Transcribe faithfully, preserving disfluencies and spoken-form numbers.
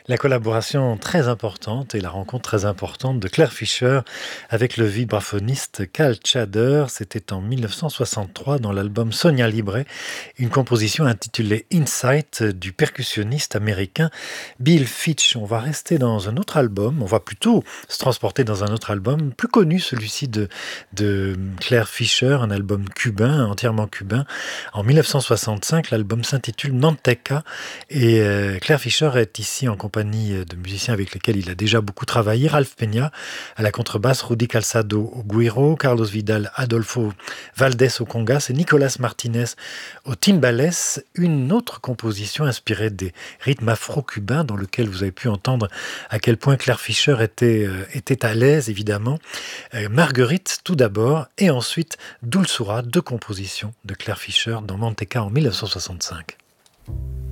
La collaboration très importante et la rencontre très importante de Claire Fischer avec le vibraphoniste Cal Tjader, c'était en mille neuf cent soixante-trois dans l'album Sonia Libre, une composition intitulée Insight du percussionniste américain Bill Fitch. On va rester dans un autre album, on va plutôt se transporter dans un autre album, plus connu celui-ci de, de Claire Fischer, un album cubain, entièrement cubain. En mille neuf cent soixante-cinq, l'album s'intitule Manteca et euh, Claire Fischer est ici en compagnie de musiciens avec lesquels il a déjà beaucoup travaillé. Ralph Peña à la contrebasse, Rudy Calçado au güiro, Carlos Vidal, Adolfo Valdés au congas et Nicolas Martinez au timbales. Une autre composition inspirée des rythmes afro-cubains dans lequel vous avez pu entendre à quel point Claire Fischer était, euh, était à l'aise, évidemment. Euh, Marguerite tout d'abord et ensuite Dulçura, deux compositions de Claire Fischer dans Manteca en mille neuf cent soixante-cinq.